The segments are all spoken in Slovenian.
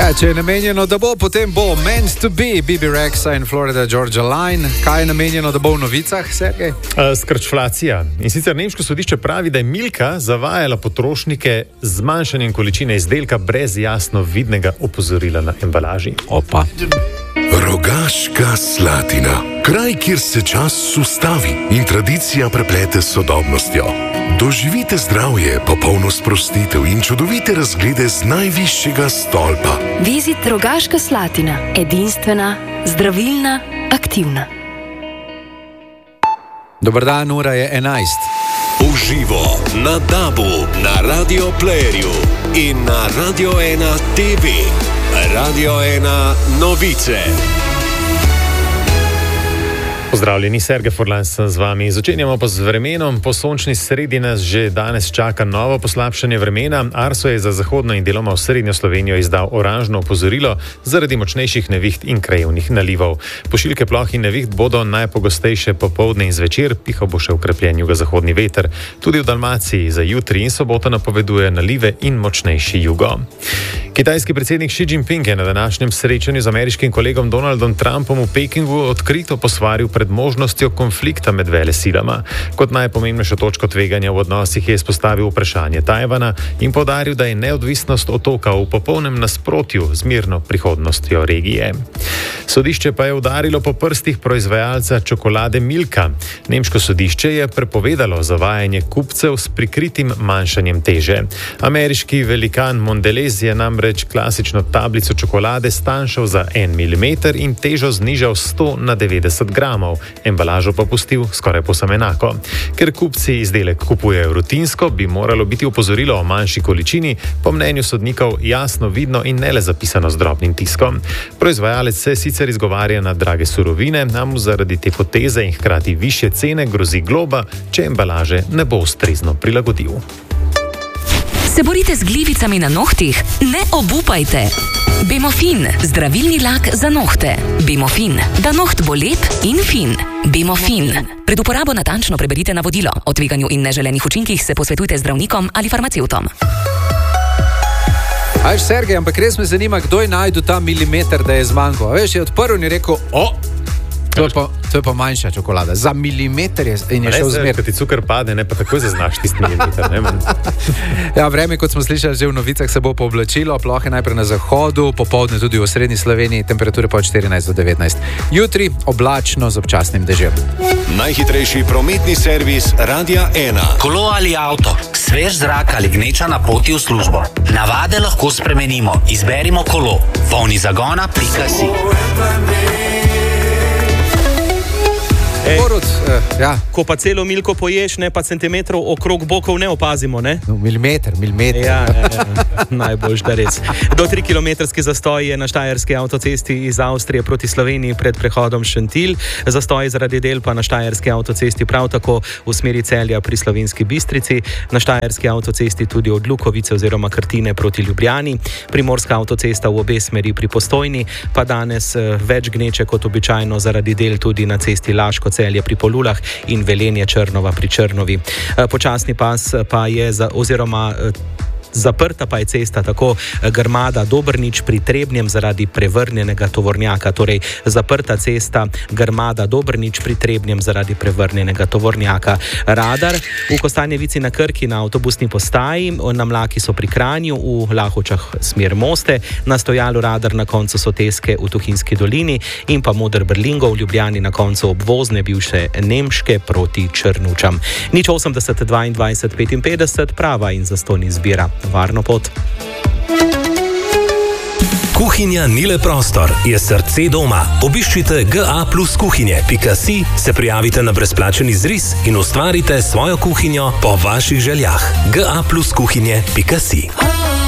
Ja, če je namenjeno, da bo, potem bo Meant to be, Bibi Rexa in Florida Georgia Line. Kaj je namenjeno, da bo v novicah, Sergej? Skrčflacija. In sicer nemško sodišče pravi, da je Milka zavajala potrošnike z zmanjšanjem količine izdelka brez jasno vidnega opozorila na embalaži. Opa. Rogaška Slatina. Kraj, kjer se čas ustavi in tradicija preplete s sodobnostjo. Doživite zdravje, popolno sprostitev in čudovite razglede z najvišjega stolpa. Vizit Rogaška Slatina. Edinstvena, zdravilna, aktivna. Dober dan, ura je 11. Uživo na DAB-u, na Radio Playerju in na Radio 1 TV. Radio 1 novice. Pozdravljeni, Sergej Furlan sem z vami. Začenjamo pa z vremenom. Po sončni sredi nas že danes čaka novo poslabšanje vremena. Arso je za zahodno in deloma v srednjo Slovenijo izdal oranžno opozorilo zaradi močnejših neviht in krajevnih nalivov. Pošiljke ploh in neviht bodo najpogostejše popoldne in zvečer, pihal bo še ukrepljen jugozahodni veter. Tudi v Dalmaciji za jutri in soboto napoveduje nalive in močnejši jugo. Kitajski predsednik Xi Jinping je na današnjem srečanju z ameriškim kolegom Donaldom Trumpom v Pekingu odkrito posvaril pred možnostjo konflikta med velesilama. Kot najpomembnejšo točko tveganja v odnosih je izpostavil vprašanje Tajvana in poudaril, da je neodvisnost otoka v popolnem nasprotju z mirno prihodnostjo regije. Sodišče pa je udarilo po prstih proizvajalca čokolade Milka. Nemško sodišče je prepovedalo zavajanje kupcev s prikritim manjšanjem teže. Ameriški velikan Mondelez je namreč klasično tablico čokolade stanjšal za 1 mm in težo znižal 100 na 90 gramov, embalažo pa pustil skoraj povsem enako. Ker kupci izdelek kupujejo rutinsko, bi moralo biti opozorilo o manjši količini po mnenju sodnikov jasno vidno in ne le zapisano z drobnim tiskom. Proizvajalec se sicer izgovarja na drage surovine, a mu zaradi te poteze in hkrati višje cene grozi globa, če embalaže ne bo ustrezno prilagodil. Se borite z glivicami na nohtih? Ne obupajte! Bemofin, zdravilni lak za nohte. Bemofin, da noht bo lep in fin. Bemofin. Pred uporabo natančno preberite navodilo. O tveganju in neželenih učinkih se posvetujte zdravnikom ali farmacevtom. Ajš, Sergej, ampak res me zanima, kdo je najdel ta milimeter, da je zmanjko. Veš, je odprl in je rekel, to je pa manjša čokolada. Za milimeter je in je šel zmer. Ko ti cukor pade, ne pa takoj zaznaš tisti milimeter. Ja, vreme, kot smo slišali že v novicah, se bo pooblačilo, plohe najprej na zahodu, popoldne tudi v srednji Sloveniji, temperature pa od 14 do 19. Jutri oblačno z občasnim dežjem. Najhitrejši prometni servis Radia 1. Kolo ali avto, svež zrak ali gneča na poti v službo. Navade lahko spremenimo. Izberimo kolo. Polnizagona.si. Ja. Ko pa celo milko poješ, ne pa centimetrov okrog bokov ne opazimo, ne? No, milimeter. Ja, najboljš, da res. Do 3-kilometrski zastoj je na štajerski avtocesti iz Avstrije proti Sloveniji pred prehodom Šentilj. Zastoj zaradi del pa na štajerski avtocesti prav tako v smeri Celja pri Slovenski Bistrici. Na štajerski avtocesti tudi od Lukovice oziroma Krtine proti Ljubljani. Primorska avtocesta v obe smeri pri Postojni, pa danes več gneče kot običajno zaradi del tudi na cesti Laško Celje pri Polulah in Velenje Črnova pri Črnovi. Počasni pas pa je zaprta pa je cesta tako Grmada Dobrnič pri Trebnjem zaradi prevrnjenega tovornjaka, torej zaprta cesta Grmada Dobrnič pri Trebnjem zaradi prevrnjenega tovornjaka. Radar v Kostanjevici na Krki na avtobusni postaji, na Mlaki so pri Kranju, v Lahovčah smer Moste, na stojalu radar na koncu Soteske v Tuhinjski dolini in pa Moder Berlingo v Ljubljani na koncu obvozne bivše Nemške proti Črnučam. 080 22 55 prava in zastonj izbira. Varno pot. Kuhinja ni le prostor, je srce doma. Obiščite ga+kuhinje.si, se prijavite na brezplačen izris in ustvarite svojo kuhinjo po vaših željah. ga+kuhinje.si.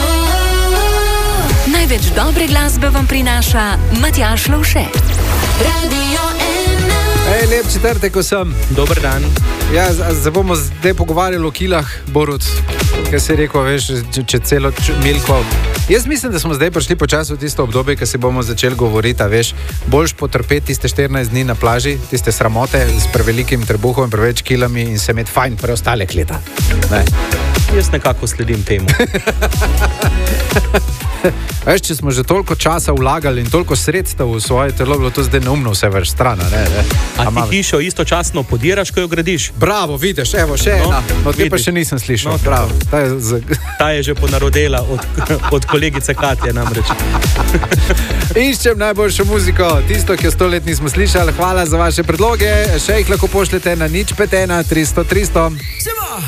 Največ dobre glasbe vam prinaša Matjaž Lovše. Radio 1. Lep četrtek vsem. Dober dan. Ja, zdaj bomo zdaj pogovarjali o kilah, Borut, kaj si rekel, veš, če celo milko. Jaz mislim, da smo zdaj prišli počasi v tisto obdobje, ko se bomo začeli govoriti, veš, boljš potrpeti tiste 14 dni na plaži, tiste sramote s prevelikim trebuhom in preveč kilami in se imeti fajn preostalih leta. Ne. Jaz nekako sledim temu. Veš, če smo že toliko časa vlagali in toliko sredstev v svoje telo, bilo to zdaj neumno vse več stran. A ti hišo istočasno podiraš, ko jo gradiš? Bravo, vidiš, evo, še ena. No, te pa še nisem slišal. No, bravo. Ta je že ponarodela od kolegice Katje namreč. Iščem najboljšo muziko, tisto, ki jo 100 let nismo slišali. Hvala za vaše predloge. Še jih lahko pošljete na 051 300 300.